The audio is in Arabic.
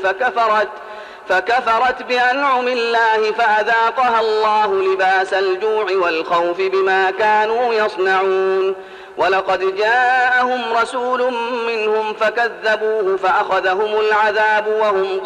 فكفرت بأنعم الله فأذاقها الله لباس الجوع والخوف بما كانوا يصنعون. ولقد جاءهم رسول منهم فكذبوه فأخذهم العذاب وهم